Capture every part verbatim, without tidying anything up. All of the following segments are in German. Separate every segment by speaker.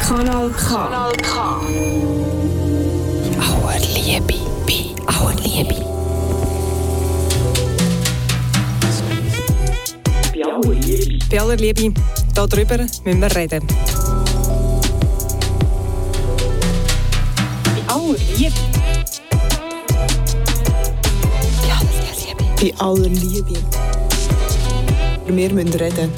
Speaker 1: Kanal K.
Speaker 2: Kanal K.
Speaker 3: Our Liebe, bei Our Liebe.
Speaker 2: Bei aller Liebe.
Speaker 4: Bei aller Liebe, darüber müssen wir reden.
Speaker 2: Bei aller Liebe.
Speaker 3: Bei aller Liebe.
Speaker 4: Wir müssen reden.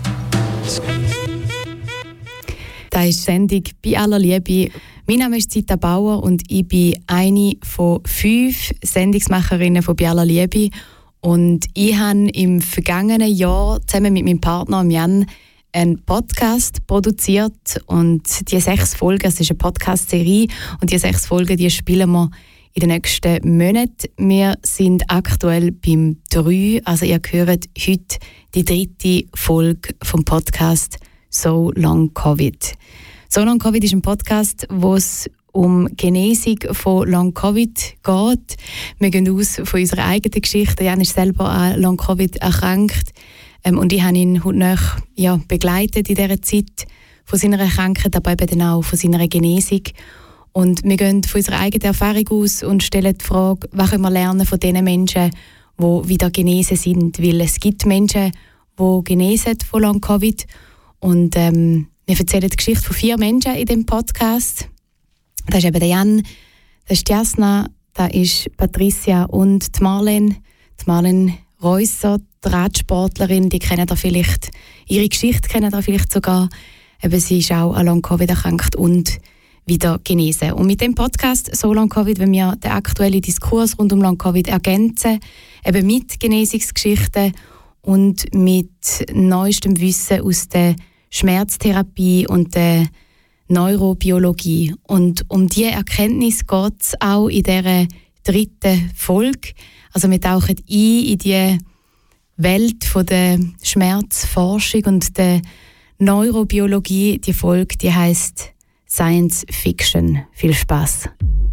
Speaker 5: Das ist die Sendung «Bei aller Liebe». Mein Name ist Zita Bauer und ich bin eine von fünf Sendungsmacherinnen von «Bei aller Liebe». Und ich habe im vergangenen Jahr zusammen mit meinem Partner Jan einen Podcast produziert. Und die sechs Folgen, es ist eine Podcast-Serie, und die sechs Folgen, die spielen wir in den nächsten Monaten. Wir sind aktuell beim drei, also ihr hört heute die dritte Folge vom Podcast «So Long Covid». «So Long Covid» ist ein Podcast, wo es um Genesung von Long Covid geht. Wir gehen aus von unserer eigenen Geschichte. Jan ist selber an Long Covid erkrankt. Ähm, und ich habe ihn heute ja, begleitet in dieser Zeit von seiner Krankheit, aber eben dann auch von seiner Genesung. Und wir gehen von unserer eigenen Erfahrung aus und stellen die Frage, was können wir lernen von den Menschen, die wieder genesen sind. Weil es gibt Menschen, die genesen von Long Covid. Und ähm, wir erzählen die Geschichte von vier Menschen in diesem Podcast. Das ist eben der Jan, das ist die Jasna, das ist Patricia und die Marlene. Die Marlene Reusser, die Radsportlerin, die kennen da vielleicht, ihre Geschichte kennen da vielleicht sogar. Eben, sie ist auch an Long Covid erkrankt und wieder genesen. Und mit dem Podcast «So Long Covid» wollen wir den aktuellen Diskurs rund um Long Covid ergänzen, eben mit Genesungsgeschichten und mit neuestem Wissen aus der Schmerztherapie und der Neurobiologie. Und um diese Erkenntnis geht es auch in dieser dritten Folge. Also wir tauchen ein in die Welt von der Schmerzforschung und der Neurobiologie. Die Folge, die heisst Science Fiction. Viel Spaß.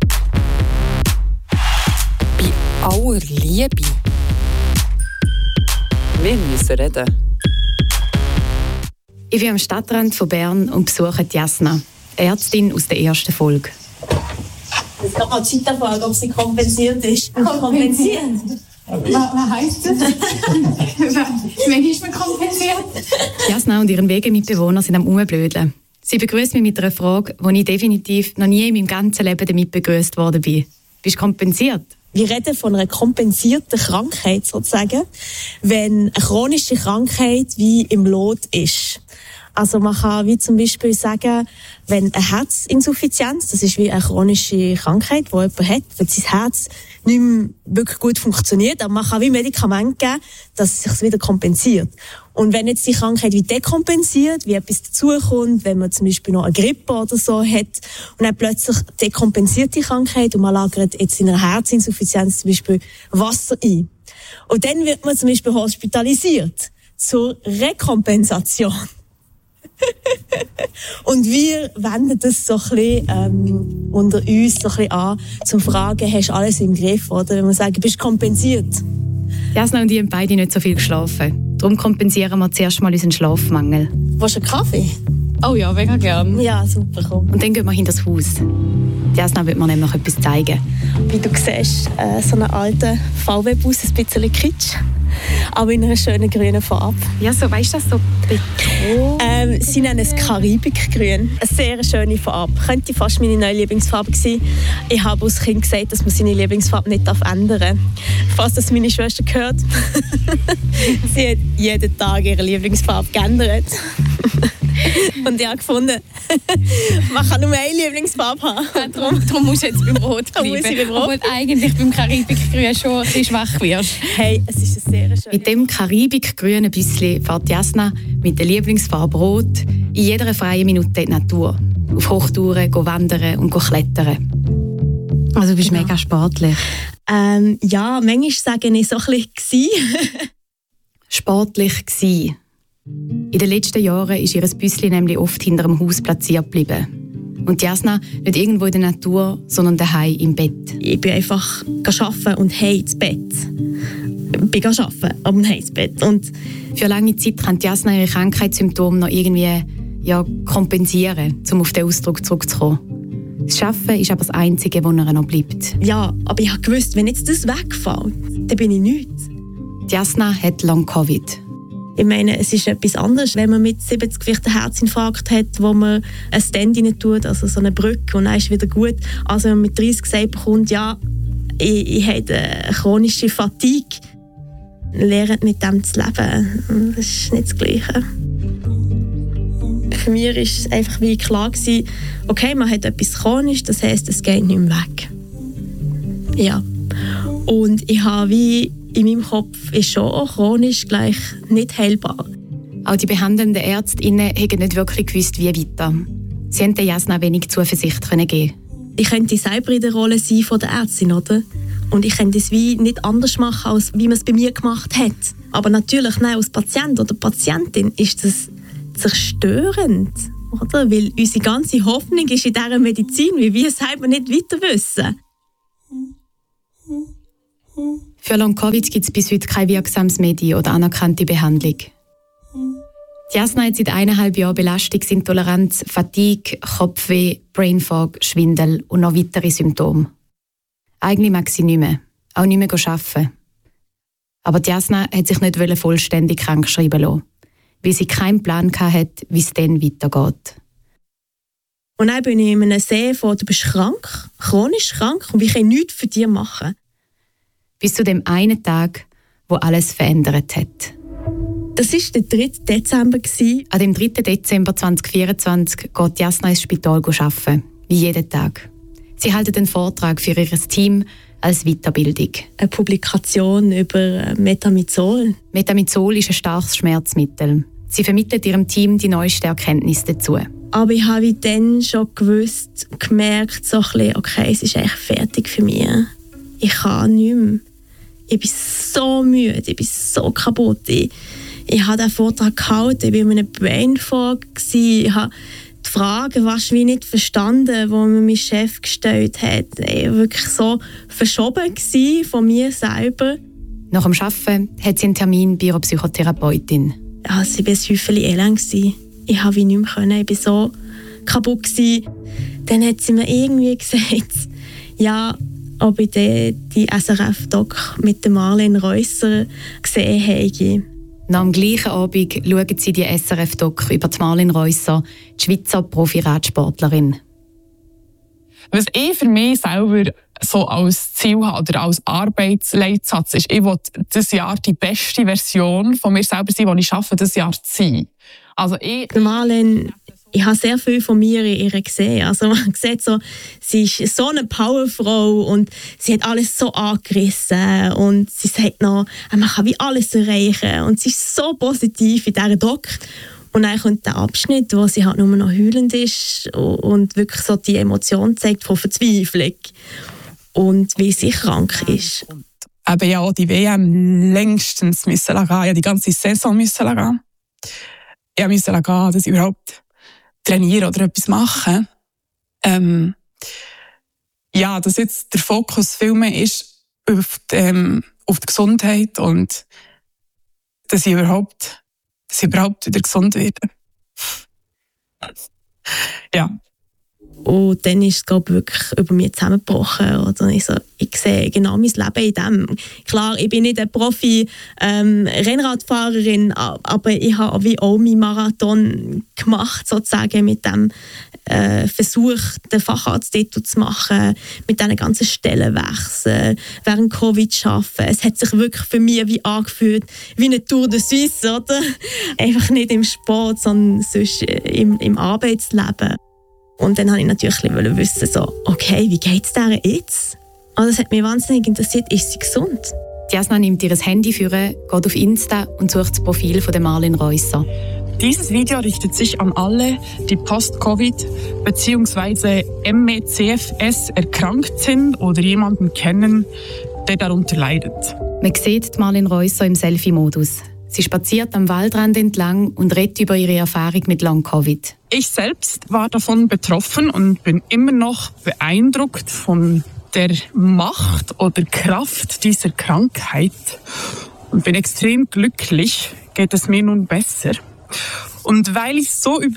Speaker 3: Bei aller Liebe. Wir müssen reden.
Speaker 5: Ich bin am Stadtrand von Bern und besuche Jasna, Ärztin aus der ersten Folge.
Speaker 6: Jetzt kann man die Zita fragen, ob sie kompensiert ist. Kompensiert?
Speaker 7: Was heisst das? Wann ist man kompensiert?
Speaker 5: Jasna und ihren Wegemitbewohner sind am Umblödeln. Sie begrüßt mich mit einer Frage, die ich definitiv noch nie in meinem ganzen Leben damit begrüßt worden bin. Bist du kompensiert?
Speaker 6: Wir reden von einer kompensierten Krankheit sozusagen, wenn eine chronische Krankheit wie im Lot ist. Also man kann wie zum Beispiel sagen, wenn eine Herzinsuffizienz, das ist wie eine chronische Krankheit, die jemand hat, wenn sein Herz nicht mehr wirklich gut funktioniert, aber man kann wie Medikamente geben, dass es sich wieder kompensiert. Und wenn jetzt die Krankheit wie dekompensiert, wie etwas dazukommt, wenn man zum Beispiel noch eine Grippe oder so hat und dann plötzlich dekompensiert die Krankheit und man lagert jetzt in einer Herzinsuffizienz zum Beispiel Wasser ein. Und dann wird man zum Beispiel hospitalisiert zur Rekompensation. Und wir wenden das so ein bisschen ähm, unter uns so ein bisschen an, zum Fragen, hast du alles im Griff? Oder wenn wir sagen, bist du kompensiert?
Speaker 5: Jasna und ich haben beide nicht so viel geschlafen. Darum kompensieren wir zuerst mal unseren Schlafmangel.
Speaker 6: Willst du einen Kaffee?
Speaker 7: Oh ja, mega gern.
Speaker 6: Ja, super, komm.
Speaker 5: Und dann gehen wir hinter das Haus. Jasna wird mir nämlich noch etwas zeigen.
Speaker 6: Wie du siehst, äh, so einen alten V W-Bus, ein bisschen kitsch, aber in einer schönen grünen Farbe.
Speaker 5: Ja, so weißt du das, so Beton.
Speaker 6: Ähm, sie nennen es Karibikgrün. Eine sehr schöne Farbe. Könnte fast meine neue Lieblingsfarbe sein. Ich habe als Kind gesagt, dass man seine Lieblingsfarbe nicht ändern darf. Falls das meine Schwester gehört. Sie hat jeden Tag ihre Lieblingsfarbe geändert. Und ich habe gefunden, man kann nur eine Lieblingsfarbe haben.
Speaker 7: Ja, darum, darum musst du jetzt beim Rot bleiben.
Speaker 6: Muss ich beim Rot?
Speaker 7: Obwohl eigentlich beim Karibikgrün schon ein bisschen schwach wirst.
Speaker 6: Hey, es ist eine sehr schöne.
Speaker 5: Mit dem Karibikgrün ein bisschen fährt Jasna mit der Lieblingsfarbe Rot in jeder freien Minute in die Natur. Auf Hochtouren, go wandern und go klettern. Also du bist
Speaker 6: Ja.
Speaker 5: mega sportlich.
Speaker 6: Ähm, ja, manchmal sage ich so ein bisschen
Speaker 5: Sportlich gsi. In den letzten Jahren ist ihr Büsschen nämlich oft hinter dem Haus platziert geblieben. Und Jasna nicht irgendwo in der Natur, sondern daheim im Bett.
Speaker 6: Ich bin einfach arbeiten und heim ins Bett. Ich bin arbeiten, aber heim ins Bett. Und
Speaker 5: Für lange Zeit kann Jasna ihre Krankheitssymptome noch irgendwie ja, kompensieren, um auf den Ausdruck zurückzukommen. Das Arbeiten ist aber das Einzige, was ihr noch bleibt.
Speaker 6: Ja, aber ich habe gewusst, wenn jetzt das wegfällt, dann bin ich nichts.
Speaker 5: Jasna hat Long-Covid.
Speaker 6: Ich meine, es ist etwas anderes, wenn man mit siebzig vielleicht einen Herzinfarkt hat, wo man ein Stand rein tut, also so eine Brücke, und dann ist es wieder gut. Also wenn man mit dreißig gesagt bekommt, ja, ich, ich habe eine chronische Fatigue, lernt mit dem zu leben. Das ist nicht das Gleiche. Für mich war es einfach wie klar gewesen, okay, man hat etwas chronisch, das heisst, es geht nicht mehr weg. Ja. Und ich habe wie in meinem Kopf ist schon auch chronisch gleich nicht heilbar.
Speaker 5: Auch die behandelnden Ärztinnen haben nicht wirklich gewusst, wie weiter. Sie konnten der Jasna wenig Zuversicht geben.
Speaker 6: Ich könnte selber in der Rolle sein von der Ärztin, oder? Und ich könnte es wie nicht anders machen, als wie man es bei mir gemacht hat. Aber natürlich, nein, als Patient oder Patientin ist das zerstörend, oder? Weil unsere ganze Hoffnung ist in dieser Medizin, wie wir es selber nicht weiter wissen.
Speaker 5: Für Long-Covid gibt es bis heute kein wirksames Medi oder anerkannte Behandlung. Die Jasna hat seit eineinhalb Jahren Belastungsintoleranz, Fatigue, Kopfweh, Brain Fog, Schwindel und noch weitere Symptome. Eigentlich mag sie nicht mehr, auch nicht mehr arbeiten. Aber die Jasna hat sich nicht vollständig krank schreiben lassen, weil sie keinen Plan hatte, wie es dann weitergeht.
Speaker 6: Und dann bin ich in einem See von, du bist krank, chronisch krank, und ich kann nichts für dich machen.
Speaker 5: Bis zu dem einen Tag, wo alles verändert hat.
Speaker 6: Das war der dritte Dezember.
Speaker 5: An dem dritten Dezember zweitausendvierundzwanzig geht Jasna ins Spital arbeiten, wie jeden Tag. Sie hält einen Vortrag für ihr Team als Weiterbildung.
Speaker 6: Eine Publikation über Metamizol.
Speaker 5: Metamizol ist ein starkes Schmerzmittel. Sie vermittelt ihrem Team die neuesten Erkenntnisse dazu.
Speaker 6: Aber ich habe dann schon gewusst, gemerkt, so ein bisschen, okay, es ist echt fertig für mich. Ich kann nicht mehr. Ich bin so müde, ich bin so kaputt. Ich, ich habe diesen Vortrag gehalten, ich war in einem Brain Fog. Ich habe die Fragen fast wie nicht verstanden, die mir mein Chef gestellt hat. Ich war wirklich so verschoben von mir selber.
Speaker 5: Nach dem Arbeiten hat sie einen Termin bei ihrer Psychotherapeutin.
Speaker 6: Also ich war ein Häufchen elend. Ich konnte nicht mehr können. Ich war so kaputt. Dann hat sie mir irgendwie gesagt, ja, ob ich die, die S R F-Doc mit Marlene Reusser gesehen habe.
Speaker 5: Nach dem gleichen Abend schauen sie die S R F-Doc über die Marlene Reusser, die Schweizer Profi-Radsportlerin.
Speaker 1: Was ich für mich selber so als Ziel habe oder als Arbeitsleitsatz ist, ich will dieses Jahr die beste Version von mir selber sein, die ich schaffe, dieses Jahr zu sein. Also ich
Speaker 6: Marlene, ich habe sehr viel von mir in ihr gesehen. Also man sieht so, sie ist so eine Powerfrau und sie hat alles so angerissen und sie sagt noch, man kann wie alles erreichen und sie ist so positiv in dieser Doc. Und dann kommt der Abschnitt, wo sie halt nur noch heulend ist und wirklich so die Emotion zeigt von Verzweiflung und wie sie krank ist.
Speaker 1: Und eben ja auch die W M längstens müssen gehen, ja die ganze Saison müssen gehen. Ich musste gehen, dass ich überhaupt trainieren oder etwas machen. Ähm, ja, dass jetzt der Fokus viel mehr ist auf die, ähm, auf die Gesundheit und dass ich überhaupt dass ich überhaupt wieder gesund werde. Ja.
Speaker 6: Und dann ist es, glaube ich, wirklich über mich zusammengebrochen. Oder ich, so, ich sehe genau mein Leben in dem. Klar, ich bin nicht eine Profi-Rennradfahrerin, ähm, aber ich habe wie auch meinen Marathon gemacht, sozusagen, mit dem äh, Versuch, den Facharzttitel zu machen, mit diesen ganzen Stellenwechseln, während Covid zu arbeiten. Es hat sich wirklich für mich wie angefühlt wie eine Tour de Suisse, oder? Einfach nicht im Sport, sondern sonst im, im Arbeitsleben. Und dann wollte ich natürlich wissen, so, okay, wie geht es der jetzt? Also das hat mich wahnsinnig interessiert, ist sie gesund?
Speaker 5: Jasna nimmt ihr Handy vor, geht auf Insta und sucht das Profil von Marlene Reusser.
Speaker 1: Dieses Video richtet sich an alle, die Post-Covid bzw. M E C F S erkrankt sind oder jemanden kennen, der darunter leidet.
Speaker 5: Man sieht Marlene Reusser im Selfie-Modus. Sie spaziert am Waldrand entlang und redet über ihre Erfahrung mit Long-Covid.
Speaker 1: Ich selbst war davon betroffen und bin immer noch beeindruckt von der Macht oder Kraft dieser Krankheit und bin extrem glücklich, geht es mir nun besser. Und weil ich so über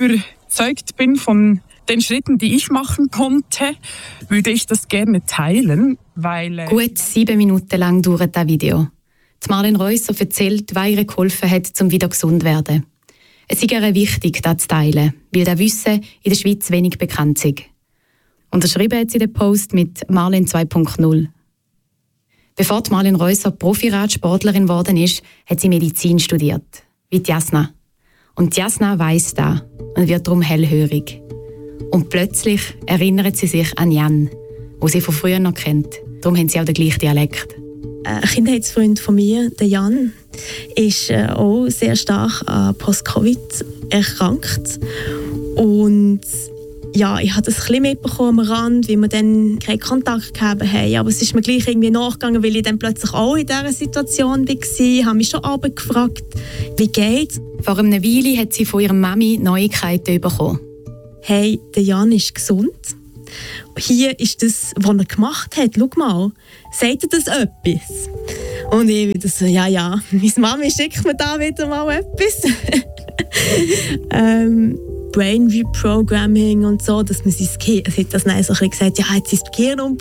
Speaker 1: überzeugt bin von den Schritten, die ich machen konnte, würde ich das gerne teilen, weil... Äh
Speaker 5: Gut sieben Minuten lang dauert das Video. Die Marlene Reusser erzählt, was ihr geholfen hat, um wieder gesund zu werden. Es ist ihr wichtig, das zu teilen, weil das Wissen in der Schweiz wenig bekannt ist. Unterschrieben hat sie den Post mit Marlene zwei Punkt null. Bevor die Marlene Reusser Profiradsportlerin geworden ist, hat sie Medizin studiert, wie die Jasna. Und die Jasna weiss das und wird darum hellhörig. Und plötzlich erinnert sie sich an Jan, den sie von früher noch kennt. Darum haben sie auch den gleichen Dialekt.
Speaker 6: Ein Kindheitsfreund von mir, der Jan, ist äh, auch sehr stark an Post-Covid erkrankt. Und ja, ich habe das ein bisschen mitbekommen am Rand, wie wir dann keinen Kontakt gehabt haben. Aber es ist mir gleich irgendwie nachgegangen, weil ich dann plötzlich auch in dieser Situation war. Ich habe mich schon abends gefragt, wie geht's?
Speaker 5: Vor einer Weile hat sie von ihrer Mami Neuigkeiten bekommen.
Speaker 6: Hey, der Jan ist gesund. Hier ist das, was er gemacht hat. Schau mal, sagt er das etwas? Und ich wieder so, ja, ja, meine Mami schickt mir da wieder mal etwas. ähm, Brain Reprogramming und so, dass man sein Gehirn, sie hat das dann so ein bisschen gesagt, ja, jetzt ist das Gehirn